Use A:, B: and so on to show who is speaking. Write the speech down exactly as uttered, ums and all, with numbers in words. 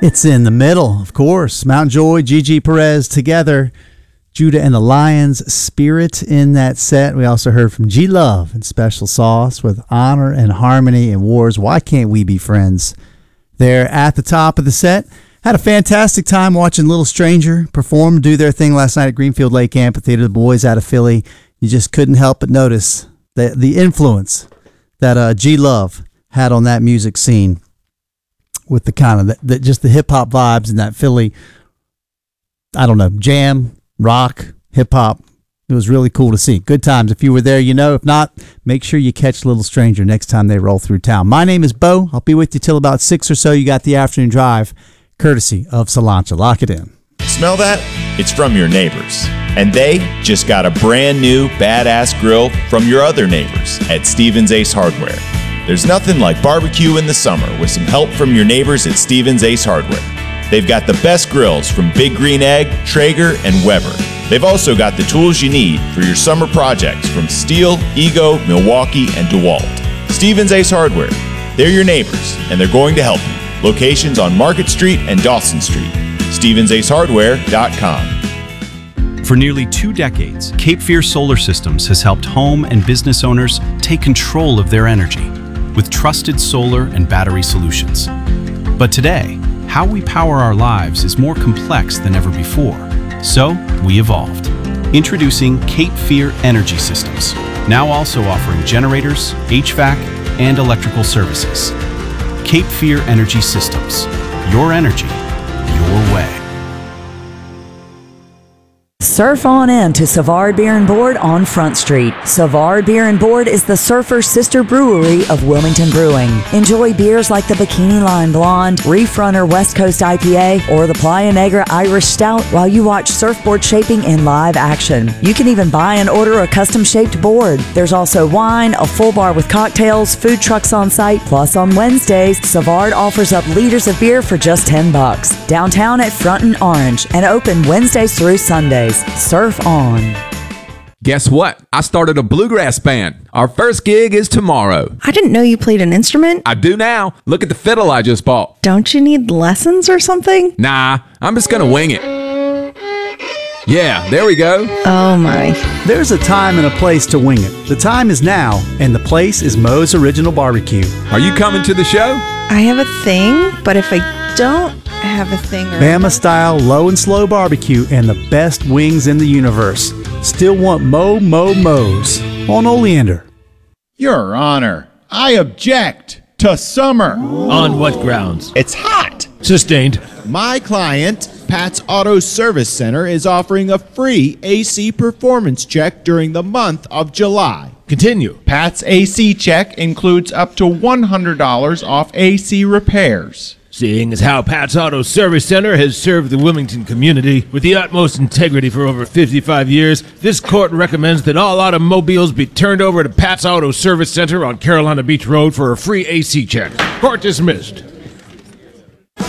A: It's in the middle, of course. Mount Joy, Gigi Perez together. Judah and the Lions, Spirit in that set. We also heard from G Love and Special Sauce with Honor and Harmony and Wars. Why Can't We Be Friends? There at the top of the set. Had a fantastic time watching Little Stranger perform, do their thing last night at Greenfield Lake Amphitheater. The boys out of Philly. You just couldn't help but notice the, the influence that uh, G Love had on that music scene with the kind of, the, the, just the hip-hop vibes in that Philly, I don't know, jam, rock, hip-hop. It was really cool to see. Good times. If you were there, you know. If not, make sure you catch Little Stranger next time they roll through town. My name is Bo. I'll be with you till about six or so. You got the afternoon drive, courtesy of Salancha. Lock it in.
B: Smell that? It's from your neighbors. And they just got a brand new badass grill from your other neighbors at Stevens Ace Hardware. There's nothing like barbecue in the summer with some help from your neighbors at Stevens Ace Hardware. They've got the best grills from Big Green Egg, Traeger, and Weber. They've also got the tools you need for your summer projects from Stihl, Ego, Milwaukee, and DeWalt. Stevens Ace Hardware. They're your neighbors, and they're going to help you. Locations on Market Street and Dawson Street. Stevens Ace Hardware dot com.
C: For nearly two decades, Cape Fear Solar Systems has helped home and business owners take control of their energy with trusted solar and battery solutions. But today, how we power our lives is more complex than ever before. So, we evolved. Introducing Cape Fear Energy Systems, now also offering generators, H V A C, and electrical services. Cape Fear Energy Systems. Your energy, your way.
D: Surf on in to Savard Beer and Board on Front Street. Savard Beer and Board is the Surfer's sister brewery of Wilmington Brewing. Enjoy beers like the Bikini Line Blonde, Reef Runner West Coast I P A, or the Playa Negra Irish Stout while you watch surfboard shaping in live action. You can even buy and order a custom-shaped board. There's also wine, a full bar with cocktails, food trucks on site, plus on Wednesdays, Savard offers up liters of beer for just ten bucks. Downtown at Front and Orange, and open Wednesdays through Sundays. Surf on.
E: Guess what? I started a bluegrass band. Our first gig is tomorrow.
F: I didn't know you played an instrument.
E: I do now. Look at the fiddle I just bought.
F: Don't you need lessons or something?
E: Nah, I'm just gonna wing it. Yeah, there we go.
F: Oh my.
A: There's a time and a place to wing it. The time is now, and the place is Moe's Original Barbecue.
E: Are you coming to the show?
F: I have a thing, but if I don't have a thing... Or
A: Bama style, low and slow barbecue and the best wings in the universe. Still want Mo Mo Mo's on Oleander.
G: Your Honor, I object to summer.
H: On what grounds?
G: It's hot.
H: Sustained.
G: My client, Pat's Auto Service Center, is offering a free A C performance check during the month of July.
H: Continue.
G: Pat's A C check includes up to one hundred dollars off A C repairs.
H: Seeing as how Pat's Auto Service Center has served the Wilmington community with the utmost integrity for over fifty-five years, this court recommends that all automobiles be turned over to Pat's Auto Service Center on Carolina Beach Road for a free A C check. Court dismissed.